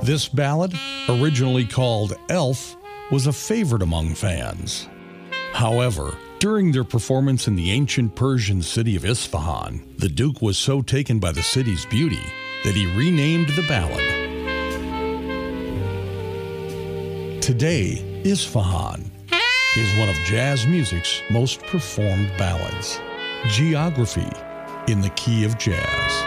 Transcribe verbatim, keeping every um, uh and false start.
This ballad, originally called Elf, was a favorite among fans. However, during their performance in the ancient Persian city of Isfahan, the Duke was so taken by the city's beauty that he renamed the ballad. Today, Isfahan is one of jazz music's most performed ballads. Geography in the key of jazz.